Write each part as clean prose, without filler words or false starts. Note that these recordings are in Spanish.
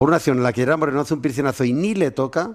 Por una acción en la que Gerard Moreno hace un piscinazo y ni le toca,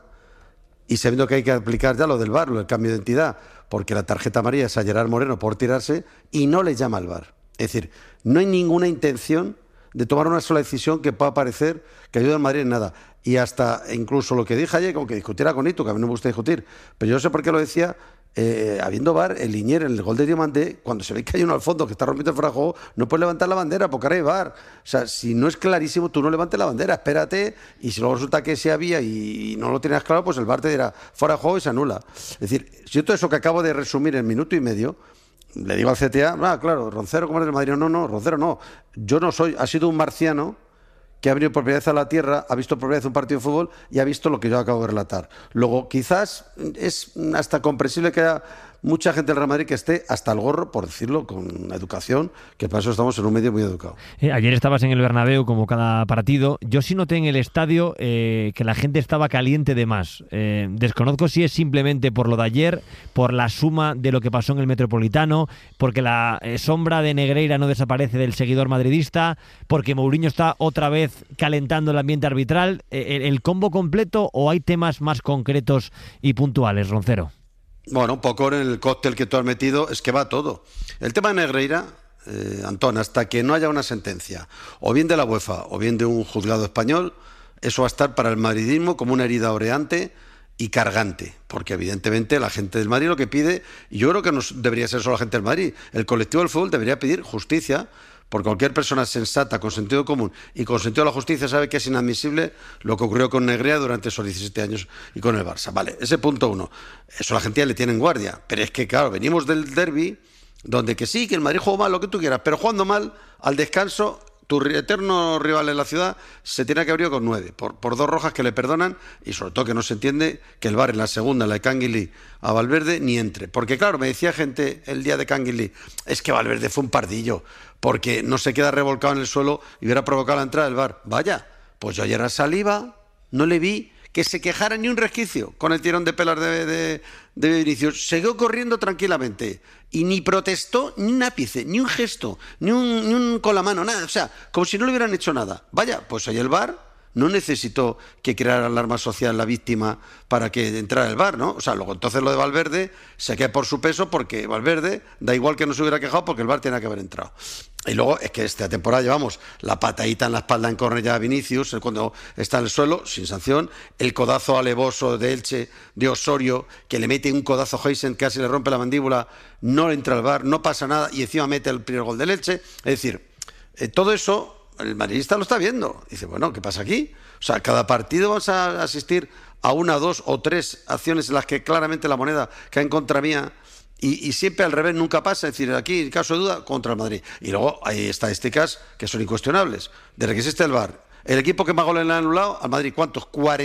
y sabiendo que hay que aplicar ya lo del VAR, lo del cambio de identidad, porque la tarjeta amarilla es a Gerard Moreno por tirarse, y no le llama al VAR. Es decir, no hay ninguna intención de tomar una sola decisión que pueda parecer que ayude al Madrid en nada. Y hasta incluso lo que dije ayer, como que discutiera con Ito, que a mí no me gusta discutir, pero yo no sé por qué lo decía, habiendo VAR, el Linier en el gol de Diomandé, cuando se ve que hay uno al fondo que está rompiendo el fuera de juego, no puedes levantar la bandera porque ahora hay VAR. O sea, si no es clarísimo, tú no levantes la bandera, espérate, y si luego resulta que se había y no lo tenías claro, pues el VAR te dirá fuera de juego y se anula. Es decir, si todo eso que acabo de resumir en minuto y medio, le digo al CTA, claro, Roncero como es del Madrid, no, Roncero no, yo no soy, ha sido un marciano que ha venido por primera vez a la Tierra, ha visto por primera vez un partido de fútbol y ha visto lo que yo acabo de relatar. Luego, quizás es hasta comprensible que haya mucha gente del Real Madrid que esté hasta el gorro, por decirlo con educación, que para eso estamos en un medio muy educado. Ayer estabas en el Bernabéu como cada partido. Yo sí noté en el estadio que la gente estaba caliente de más. Desconozco si es simplemente por lo de ayer, por la suma de lo que pasó en el Metropolitano, porque la sombra de Negreira no desaparece del seguidor madridista, porque Mourinho está otra vez calentando el ambiente arbitral. ¿El combo completo o hay temas más concretos y puntuales, Roncero? Bueno, un poco en el cóctel que tú has metido es que va todo. El tema de Negreira, Antón, hasta que no haya una sentencia, o bien de la UEFA o bien de un juzgado español, eso va a estar para el madridismo como una herida oreante y cargante, porque evidentemente la gente del Madrid lo que pide, y yo creo que no debería ser solo la gente del Madrid, el colectivo del fútbol debería pedir justicia, porque cualquier persona sensata, con sentido común y con sentido de la justicia sabe que es inadmisible lo que ocurrió con Negreira durante esos 17 años y con el Barça. Vale, ese punto uno. Eso la gente ya le tiene en guardia. Pero es que, claro, venimos del derbi, donde que sí, que el Madrid jugó mal, lo que tú quieras, pero jugando mal, al descanso, tu eterno rival en la ciudad se tiene que abrir con 9, por 2 rojas que le perdonan, y sobre todo que no se entiende que el VAR en la segunda, la de Canguilí a Valverde, ni entre. Porque claro, me decía gente el día de Canguilí, es que Valverde fue un pardillo, porque no se queda revolcado en el suelo y hubiera provocado la entrada del VAR. Vaya, pues yo ayer a Saliba no le vi que se quejara ni un resquicio con el tirón de pelas de Vinicius. Siguió corriendo tranquilamente y ni protestó ni un ápice, ni un gesto, ni un con la mano, nada. O sea, como si no le hubieran hecho nada. Vaya, pues ahí el VAR no necesitó que creara alarma social la víctima para que entrara el VAR, ¿no? O sea, luego entonces lo de Valverde se queda por su peso porque Valverde da igual que no se hubiera quejado porque el VAR tenía que haber entrado. Y luego es que esta temporada llevamos la patadita en la espalda en córner ya a Vinicius cuando está en el suelo, sin sanción, el codazo alevoso de Elche, de Osorio, que le mete un codazo a Heisen, casi le rompe la mandíbula, no entra al VAR, no pasa nada y encima mete el primer gol del Elche. Es decir, todo eso el madridista lo está viendo. Dice, bueno, ¿qué pasa aquí? O sea, cada partido vamos a asistir a 1, 2 o 3 acciones en las que claramente la moneda cae en contra mía y siempre al revés nunca pasa. Es decir, aquí, en caso de duda, contra el Madrid. Y luego hay estadísticas que son incuestionables. Desde que existe el VAR, el equipo que más goles le ha anulado al Madrid, ¿cuántos?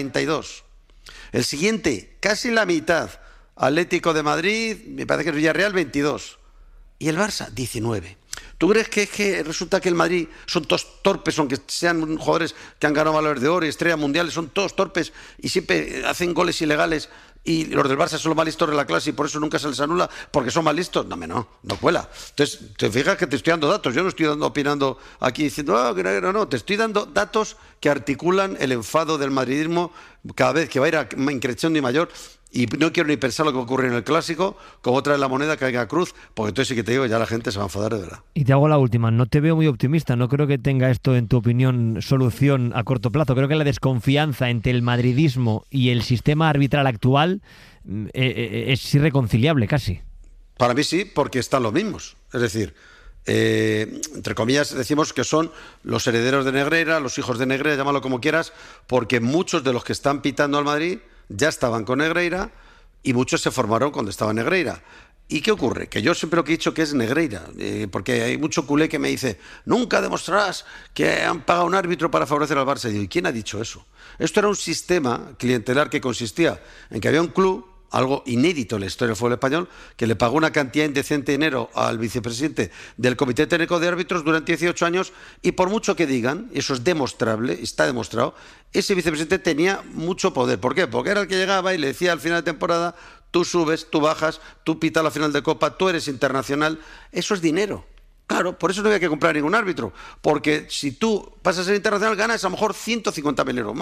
42. El siguiente, casi la mitad, Atlético de Madrid, me parece que es Villarreal, 22. Y el Barça, 19. ¿Tú crees que resulta que el Madrid son todos torpes, aunque sean jugadores que han ganado Balones de Oro y estrellas mundiales, son todos torpes y siempre hacen goles ilegales y los del Barça son los más listos de la clase y por eso nunca se les anula porque son más listos? No cuela. Entonces, te fijas que te estoy dando datos, yo no estoy opinando aquí diciendo, no, te estoy dando datos que articulan el enfado del madridismo cada vez que va a ir a increciendo y mayor. Y no quiero ni pensar lo que ocurre en el Clásico, como otra vez la moneda caiga a cruz, porque entonces sí que te digo, ya la gente se va a enfadar de verdad. Y te hago la última, no te veo muy optimista, no creo que tenga esto, en tu opinión, solución a corto plazo. Creo que la desconfianza entre el madridismo y el sistema arbitral actual es irreconciliable casi. Para mí sí, porque están los mismos. Es decir, entre comillas decimos que son los herederos de Negreira, los hijos de Negreira, llámalo como quieras, porque muchos de los que están pitando al Madrid ya estaban con Negreira y muchos se formaron cuando estaba Negreira. ¿Y qué ocurre? Que yo siempre lo que he dicho que es Negreira, porque hay mucho culé que me dice, nunca demostrarás que han pagado un árbitro para favorecer al Barça. Y digo, ¿y quién ha dicho eso? Esto era un sistema clientelar que consistía en que había un club, algo inédito en la historia del fútbol español, que le pagó una cantidad indecente de dinero al vicepresidente del Comité Técnico de Árbitros durante 18 años y por mucho que digan, eso es demostrable, está demostrado, ese vicepresidente tenía mucho poder. ¿Por qué? Porque era el que llegaba y le decía al final de temporada, tú subes, tú bajas, tú pitas la final de Copa, tú eres internacional. Eso es dinero. Claro, por eso no había que comprar ningún árbitro, porque si tú pasas a ser internacional ganas a lo mejor 150.000 euros